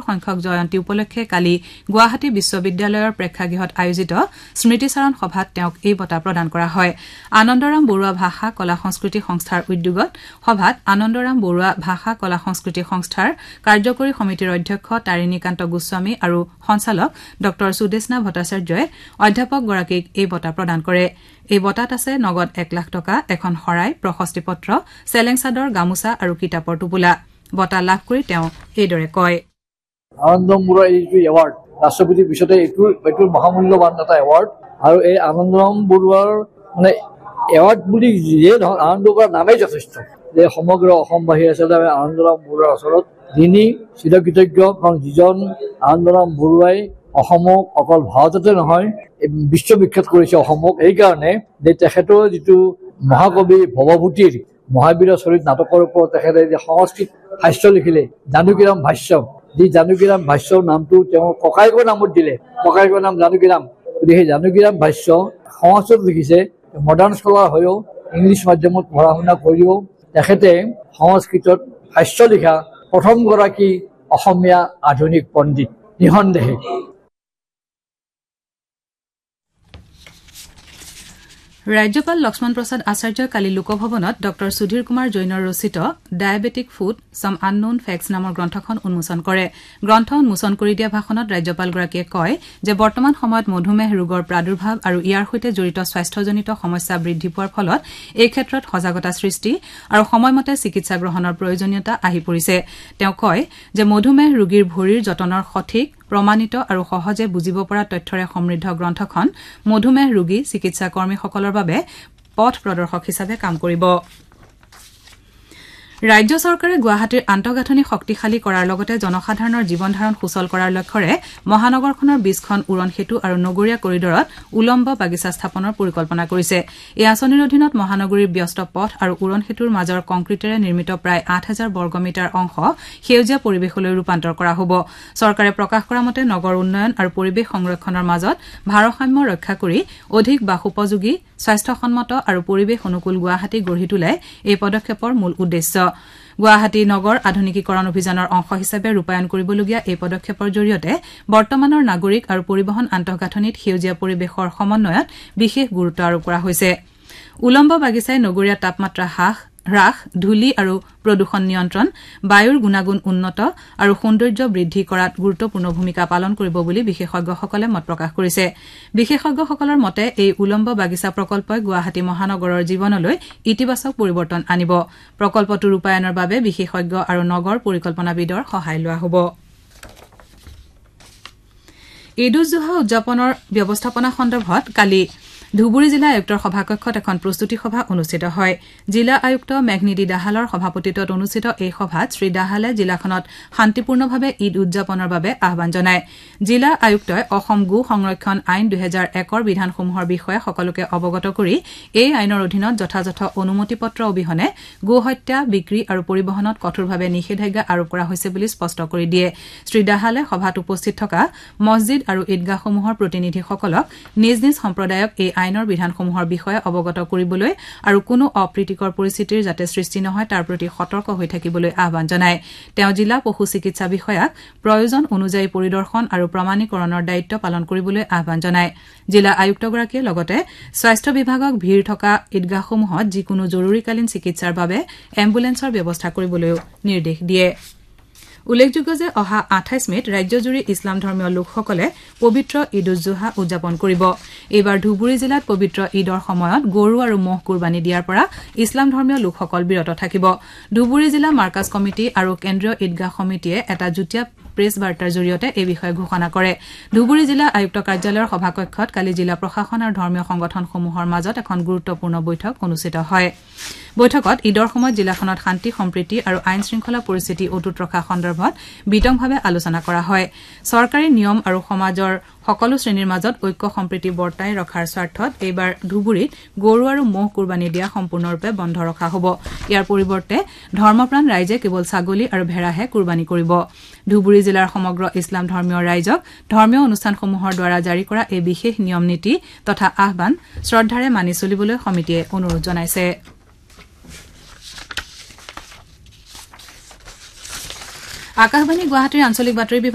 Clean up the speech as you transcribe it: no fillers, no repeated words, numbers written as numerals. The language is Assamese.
সংখ্যক জয়ন্তী উপলক্ষে কালি গুৱাহাটী বিশ্ববিদ্যালয়ৰ প্ৰেক্ষাগৃহত আয়োজিত স্মৃতিচাৰণ সভাত তেওঁক এই বঁটা প্ৰদান কৰা হয় আনন্দৰাম বৰুৱা ভাষা কলা সংস্কৃতি সংস্থাৰ উদ্যোগত সভাত আনন্দৰাম বৰুৱা ভাষা কলা সংস্কৃতি সংস্থাৰ কাৰ্যকৰী সমিতিৰ অধ্যক্ষ তাৰিণীকান্ত গোস্বামী আৰু সঞ্চালক ডক্টৰ সুদেশনা ভট্টাচাৰ্যই অধ্যাপকগৰাকীক এই বঁটা প্ৰদান কৰে এই বঁটাত আছে নগদ 1 লাখ টকা এখন শৰাই প্ৰশস্তি পত্ৰ চেলেং চাদৰ গামোচা আৰু কিতাপৰ টোপোলা বঁটা লাভ কৰি তেওঁ এইদৰে কয় আনন্দৰাম বৰুৱা এইটো এৱাৰ্ড ৰাষ্ট্ৰপতিৰ পিছতে এইটো মহামূল্যবান এটা এৱাৰ্ড আৰু এই আনন্দৰাম বৰুৱাৰ মানে এৱাৰ্ড বুলি যিয়ে নহয় আনন্দ বৰুৱাৰ নামেই যথেষ্ট যে সমগ্ৰ অসমবাসী আচলতে আনন্দৰাম বৰুৱাৰ ওচৰত ঋণী চিৰকৃতজ্ঞ কাৰণ যিজন আনন্দৰাম বৰুৱাই অসমক অকল ভাৰততে নহয় বিশ্ববিখ্যাত কৰিছে অসমক এইকাৰণে যে তেখেতৰ যিটো মহাকবি ভৱভূতিৰ মহাবীৰৰ চৰিত নাটকৰ ওপৰত তেখেতে যে সংস্কৃত ভাষ্য লিখিলে জানকীৰাম ভাষ্য যি জানকীৰাম ভাষ্যৰ নামটো তেওঁৰ ককায়েকৰ নামত দিলে ককায়েকৰ নাম জানকীৰাম গতিকে সেই জানকীৰাম ভাষ্য সংস্কৃত লিখিছে মডাৰ্ণ স্কলাৰ হৈও ইংলিছ মাধ্যমত পঢ়া শুনা কৰিও তেখেতে সংস্কৃতত ভাষ্য লিখা প্ৰথমগৰাকী অসমীয়া আধুনিক পণ্ডিত নিঃসন্দেহে ৰাজ্যপাল লক্ষ্মণ প্ৰসাদ আচাৰ্যই কালি লোকভৱনত ডক্টৰ সুধীৰ কুমাৰ জৈনৰ ৰচিত diabetic food sum unknown facts নামৰ গ্ৰন্থখন উন্মোচন কৰে গ্ৰন্থ উন্মোচন কৰি দিয়া ভাষণত ৰাজ্যপালগৰাকীয়ে কয় যে বৰ্তমান সময়ত মধুমেহ ৰোগৰ প্ৰাদুৰ্ভাৱ আৰু ইয়াৰ সৈতে জড়িত স্বাস্থ্যজনিত সমস্যা বৃদ্ধি পোৱাৰ ফলত এই ক্ষেত্ৰত সজাগতা সৃষ্টি আৰু সময়মতে চিকিৎসা গ্ৰহণৰ প্ৰয়োজনীয়তা আহি পৰিছে তেওঁ কয় যে মধুমেহ ৰোগীৰ ভৰিৰ যতনৰ সঠিক প্ৰমাণিত আৰু সহজে বুজিব পৰা তথ্যৰে সমৃদ্ধ গ্ৰন্থখন মধুমেহ ৰোগী চিকিৎসা কৰ্মীসকলৰ বাবে পথ প্ৰদৰ্শক হিচাপে কাম কৰিব ৰাজ্য চৰকাৰে গুৱাহাটীৰ আন্তঃগাঁথনি শক্তিশালী কৰাৰ লগতে জনসাধাৰণৰ জীৱন ধাৰণ সুচল কৰাৰ লক্ষ্যৰে মহানগৰখনৰ 20খন উৰণ সেতু আৰু নগৰীয়া কৰিডৰত উলম্ব বাগিচা স্থাপনৰ পৰিকল্পনা কৰিছে এই আঁচনিৰ অধীনত মহানগৰীৰ ব্যস্ত পথ আৰু উৰণ সেতুৰ মাজৰ কংক্ৰিটেৰে নিৰ্মিত প্ৰায় 8000 বৰ্গমিটাৰ অংশ সেউজীয়া পৰিৱেশলৈ ৰূপান্তৰ কৰা হ'ব চৰকাৰে প্ৰকাশ কৰা মতে নগৰ উন্নয়ন আৰু পৰিৱেশ সংৰক্ষণৰ মাজত ভাৰসাম্য ৰক্ষা কৰি অধিক বাসোপযোগী স্বাস্থ্যসন্মত আৰু পৰিৱেশ অনুকূল গুৱাহাটী গঢ়ি তোলাই এই পদক্ষেপৰ মূল উদ্দেশ্য গুৱাহাটী নগৰ আধুনিকীকৰণ অভিযানৰ অংশ হিচাপে ৰূপায়ণ কৰিবলগীয়া এই পদক্ষেপৰ জৰিয়তে বৰ্তমানৰ নাগৰিক আৰু পৰিবহন আন্তঃগাঁথনিত সেউজীয়া পৰিৱেশৰ সমন্বয়ত বিশেষ গুৰুত্ব আৰোপ কৰা হৈছে উলম্ব বাগিচাই নগৰীয়া তাপমাত্ৰা হ্ৰাস ধূলি আৰু প্ৰদূষণ নিয়ন্ত্ৰণ বায়ুৰ গুণাগুণ উন্নত আৰু সৌন্দৰ্য বৃদ্ধি কৰাত গুৰুত্বপূৰ্ণ ভূমিকা পালন কৰিব বুলি বিশেষজ্ঞসকলে মত প্ৰকাশ কৰিছে বিশেষজ্ঞসকলৰ মতে এই উলম্ব বাগিচা প্ৰকল্পই গুৱাহাটী মহানগৰৰ জীৱনলৈ ইতিবাচক পৰিৱৰ্তন আনিব প্ৰকল্পটো ৰূপায়ণৰ বাবে বিশেষজ্ঞ আৰু নগৰ পৰিকল্পনাবিদৰ সহায় লোৱা হ'ব ঈদ উজ জোহা উদযাপনৰ ব্যৱস্থাপনা সন্দৰ্ভত কালি ধুবুৰী জিলা আয়ুক্তৰ সভাকক্ষত এখন প্ৰস্তুতি সভা অনুষ্ঠিত হয় জিলা আয়ুক্ত মেঘনিধি দাহালৰ সভাপতিত্বত অনুষ্ঠিত এই সভাত শ্ৰী দাহালে জিলাখনত শান্তিপূৰ্ণভাৱে ঈদ উদযাপনৰ বাবে আহ্বান জনায় জিলা আয়ুক্তই অসম গো সংৰক্ষণ আইন 2001ৰ বিধানসমূহৰ বিষয়ে সকলোকে অৱগত কৰি এই আইনৰ অধীনত যথাযথ অনুমতি পত্ৰ অবিহনে গো হত্যা বিক্ৰী আৰু পৰিবহণত কঠোৰভাৱে নিষেধাজ্ঞা আৰোপ কৰা হৈছে বুলি স্পষ্ট কৰি দিয়ে শ্ৰী দাহালে সভাত উপস্থিত থকা মছজিদ আৰু ঈদগাহসমূহৰ প্ৰতিনিধিসকলক নিজ নিজ সম্প্ৰদায়ক এই আইনৰ বিধানসমূহৰ বিষয়ে অৱগত কৰিবলৈ আৰু কোনো অপ্ৰীতিকৰ পৰিস্থিতিৰ যাতে সৃষ্টি নহয় তাৰ প্ৰতি সতৰ্ক হৈ থাকিবলৈ আহ্বান জনায় তেওঁ জিলা পশু চিকিৎসা বিষয়াক প্ৰয়োজন অনুযায়ী পৰিদৰ্শন আৰু প্ৰমাণীকৰণৰ দায়িত্ব পালন কৰিবলৈ আহ্বান জনায় জিলা আয়ুক্তগৰাকীয়ে লগতে স্বাস্থ্য বিভাগক ভিৰ থকা ঈদগাহসমূহত যিকোনো জৰুৰীকালীন চিকিৎসাৰ বাবে এম্বুলেন্সৰ ব্যৱস্থা কৰিবলৈও নিৰ্দেশ দিয়ে উল্লেখযোগ্য যে অহা 28 মেত ৰাজ্যজুৰি ইছলাম ধৰ্মীয় লোকসকলে পবিত্ৰ ঈদ উজ জোহা উদযাপন কৰিব এইবাৰ ধুবুৰী জিলাত পবিত্ৰ ঈদৰ সময়ত গৰু আৰু মহ কুৰবানী দিয়াৰ পৰা ইছলাম ধৰ্মীয় লোকসকল বিৰত থাকিব ধুবুৰী জিলা মাৰ্কাজ কমিটি আৰু কেন্দ্ৰীয় ঈদগাহ সমিতিয়ে এটা যুটীয়া প্ৰেছ বাৰ্তাৰ জৰিয়তে এই বিষয়ে ঘোষণা কৰে ধুবুৰী জিলা আয়ুক্ত কাৰ্যালয়ৰ সভাকক্ষত কালি জিলা প্ৰশাসন আৰু ধৰ্মীয় সংগঠনসমূহৰ মাজত এখন গুৰুত্বপূৰ্ণ বৈঠক অনুষ্ঠিত হয় বৈঠকত ঈদৰ সময়ত জিলাখনত শান্তি সম্প্ৰীতি আৰু আইন শৃংখলা পৰিস্থিতি অটুট ৰখা সন্দৰ্ভত বিতংভাৱে আলোচনা কৰা হয় চৰকাৰী নিয়ম আৰু সমাজৰ সকলো শ্ৰেণীৰ মাজত ঐক্য সম্প্ৰীতি বৰ্তাই ৰখাৰ স্বাৰ্থত এইবাৰ ধুবুৰীত গৰু আৰু মহ কুৰবানী দিয়া সম্পূৰ্ণৰূপে বন্ধ ৰখা হ'ব ইয়াৰ পৰিৱৰ্তে ধৰ্মপ্ৰাণ ৰাইজে কেৱল ছাগলী আৰু ভেড়াহে কুৰবানী কৰিব ধুবুৰী জিলাৰ সমগ্ৰ ইছলাম ধৰ্মীয় ৰাইজক ধৰ্মীয় অনুষ্ঠানসমূহৰ দ্বাৰা জাৰি কৰা এই বিশেষ নিয়ম নীতি তথা আহ্বান শ্ৰদ্ধাৰে মানি চলিবলৈ সমিতিয়ে অনুৰোধ জনাইছে আকাশবাণী গুৱাহাটীৰ আঞ্চলিক বাতৰি